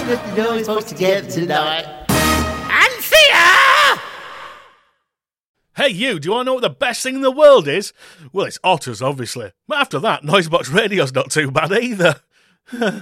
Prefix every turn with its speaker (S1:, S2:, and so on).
S1: just know we're supposed to get tonight.
S2: Anthea! Hey you, do you want to know what the best thing in the world is? Well, it's otters, obviously. But after that, Noisebox Radio's not too bad either.